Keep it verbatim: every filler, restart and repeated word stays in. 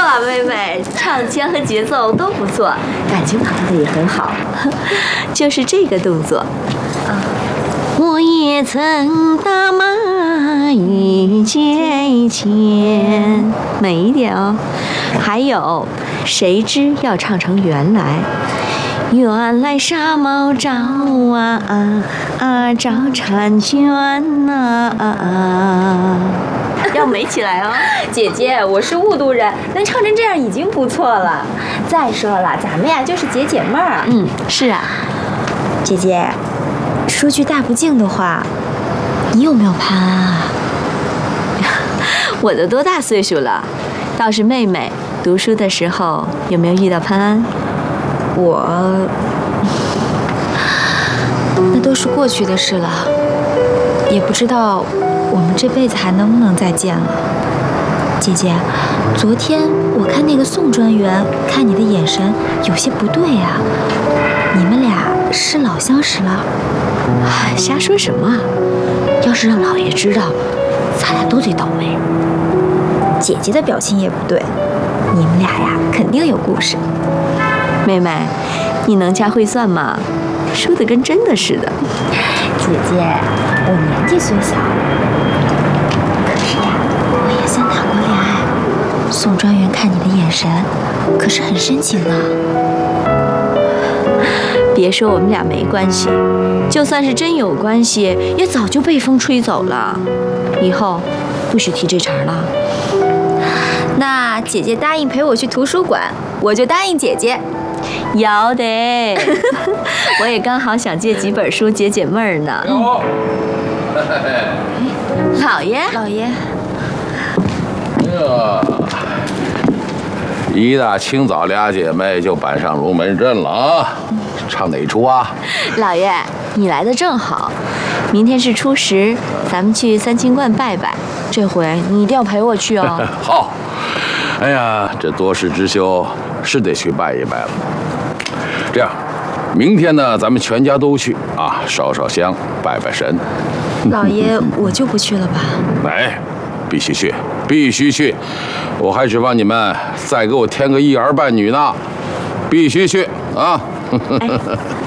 了，妹妹，唱腔和节奏都不错，感情把握的也很好。就是这个动作，啊，我也曾打马遇见前，美一点哦。还有，谁知要唱成原来。原来纱帽照啊啊啊照婵娟呐啊啊！要美起来哦， 姐姐，我是雾都人，能唱成这样已经不错了。再说了，咱们呀就是姐姐妹儿。 嗯，是啊。 姐姐，说句大不敬的话，你有没有潘安啊？ 我都多大岁数了？倒是妹妹读书的时候有没有遇到潘安？ 我，那都是过去的事了，也不知道我们这辈子还能不能再见了。姐姐，昨天我看那个宋专员看你的眼神有些不对呀、啊，你们俩是老相识了？ 哎，瞎说什么？要是让老爷知道，咱俩都得倒霉。 姐姐的表情也不对，你们俩呀肯定有故事。 妹妹，你能掐会算吗？说的跟真的似的。 姐姐，我年纪虽小，可是呀，我也算谈过恋爱。宋专员看你的眼神，可是很深情呢。 别说我们俩没关系，就算是真有关系，也早就被风吹走了。以后不许提这茬了。 那姐姐答应陪我去图书馆，我就答应姐姐。 要得，我也刚好想借几本书解解闷儿呢。老爷， 老爷， 呀，一大清早，俩姐妹就搬上龙门阵了啊！唱哪出啊？ 老爷，你来的正好，明天是初十，咱们去三清观拜拜。这回你一定要陪我去哦。 好。哎呀，这多事之秋是得去拜一拜了。这样，明天呢，咱们全家都去啊，烧烧香，拜拜神。 老爷，我就不去了吧？ 哎，必须去，必须去！我还指望你们再给我添个一儿半女呢，必须去啊！ 哎